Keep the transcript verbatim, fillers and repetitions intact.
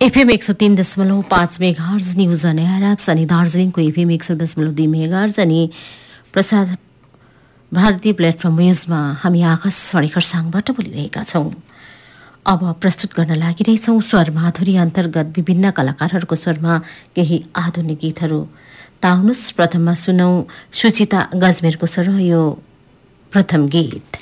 FM एक सौ तीन दशमलव पाँच मेगाहर्ज न्युज अनि एराप्स अनि दार्जिलिङको एफएम एक सौ दशमलव दुई मेगाहर्ज अनि प्रसाद भारतीय प्लेटफर्म न्युजमा हामी आकाशवाणी खरसाङबाट बोलिरहेका छौँ। अब प्रस्तुत गर्न लागिरहेछौँ स्वर माधुरी अन्तर्गत विभिन्न कलाकारहरूको स्वरमा केही आधुनिक गीतहरू। ताउनुस् प्रथममा सुनौ सुचिता गजमेरको स्वर यो प्रथम गीत।